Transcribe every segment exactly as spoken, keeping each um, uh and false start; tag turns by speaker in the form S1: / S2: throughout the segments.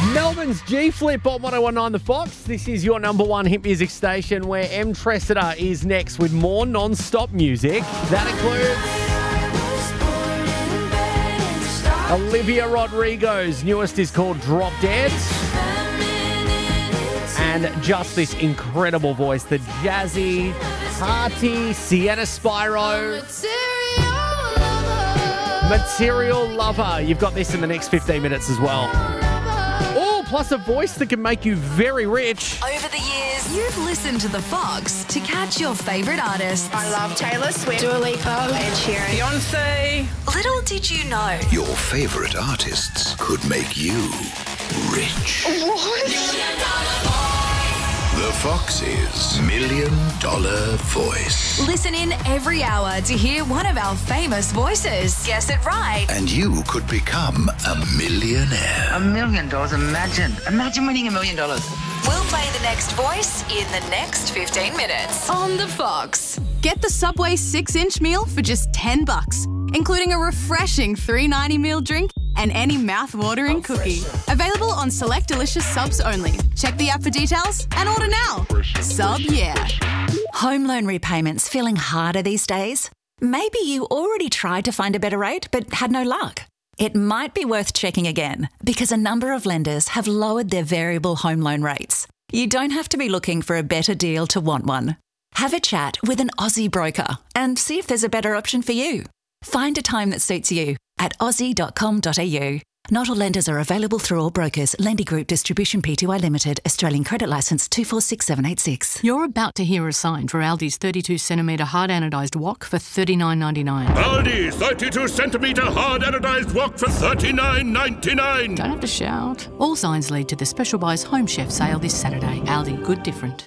S1: Melbourne's G-Flip on one oh one point nine The Fox. This is your number one hit music station where M. Tressida is next with more non-stop music. That includes Olivia Rodrigo's newest is called Drop Dead. And just this incredible voice, the jazzy, hearty Sienna Spyro. Material Lover. You've got this in the next fifteen minutes as well. Oh, plus a voice that can make you very rich.
S2: Over the years, you've listened to The Fox to catch your favourite artists.
S3: I love Taylor Swift, Dua Lipa, Ed Sheeran, Beyonce.
S2: Little did you know,
S4: your favourite artists could make you rich.
S3: What?
S4: The Fox's Million Dollar Voice.
S2: Listen in every hour to hear one of our famous voices. Guess it right.
S4: And you could become a millionaire.
S5: A million dollars, imagine. Imagine winning a million dollars.
S2: We'll play the next voice in the next fifteen minutes on The Fox.
S6: Get the Subway six-inch meal for just ten bucks, including a refreshing three ninety meal drink and any mouth-watering cookie. Available on select delicious subs only. Check the app for details and order now. Sub yeah.
S7: Home loan repayments feeling harder these days? Maybe you already tried to find a better rate but had no luck. It might be worth checking again because a number of lenders have lowered their variable home loan rates. You don't have to be looking for a better deal to want one. Have a chat with an Aussie broker and see if there's a better option for you. Find a time that suits you at aussie dot com dot a u. Not all lenders are available through all brokers. Lendy Group Distribution Pty Limited. Australian Credit Licence two four six seven eight six.
S8: You're about to hear a sign for Aldi's thirty-two centimetre hard anodised wok for thirty-nine ninety-nine.
S9: Aldi thirty-two centimetre hard anodised wok for thirty-nine ninety-nine.
S8: Don't have to shout. All signs lead to the Special Buys Home Chef sale this Saturday. Aldi, good different.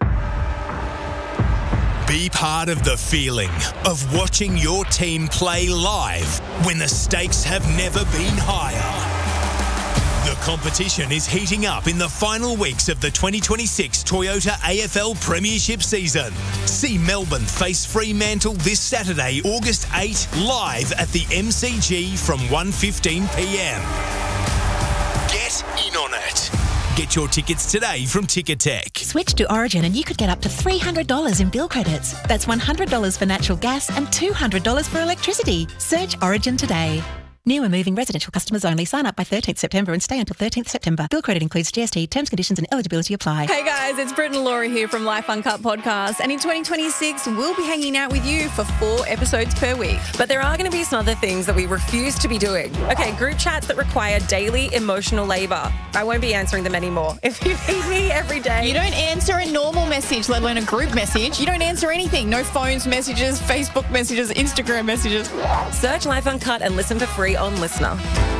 S10: Be part of the feeling of watching your team play live when the stakes have never been higher. The competition is heating up in the final weeks of the twenty twenty-six Toyota A F L Premiership season. See Melbourne face Fremantle this Saturday, August eighth, live at the M C G from one fifteen p m. Get in on it. Get your tickets today from Ticketek.
S11: Switch to Origin and you could get up to three hundred dollars in bill credits. That's one hundred dollars for natural gas and two hundred dollars for electricity. Search Origin today. New and moving residential customers only. Sign up by thirteenth September and stay until thirteenth September. Bill credit includes G S T. Terms, conditions and eligibility apply.
S12: Hey guys, it's Britt and Laura here from Life Uncut Podcast. And in twenty twenty-six, we'll be hanging out with you for four episodes per week.
S13: But there are going to be some other things that we refuse to be doing. Okay, group chats that require daily emotional labour. I won't be answering them anymore. If you need me every day.
S12: You don't answer a normal message, let alone a group message. You don't answer anything. No phones messages, Facebook messages, Instagram messages.
S13: Search Life Uncut and listen for free on Listener.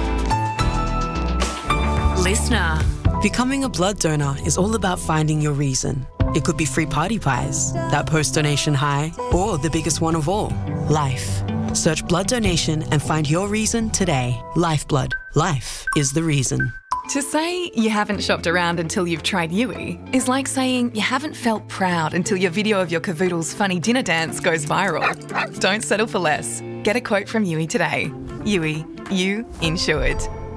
S14: Listener. Becoming a blood donor is all about finding your reason. It could be free party pies, that post-donation high, or the biggest one of all, life. Search blood donation and find your reason today. Lifeblood. Life is the reason.
S15: To say you haven't shopped around until you've tried Yui is like saying you haven't felt proud until your video of your cavoodle's funny dinner dance goes viral. Don't settle for less. Get a quote from Yui today. Yui, you insured.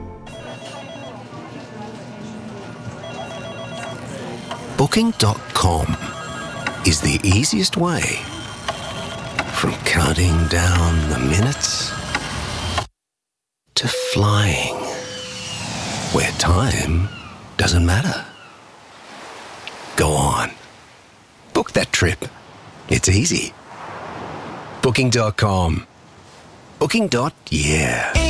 S4: Booking dot com is the easiest way from counting down the minutes to flying where time doesn't matter. Go on. Book that trip. It's easy. Booking dot com. Booking. Yeah.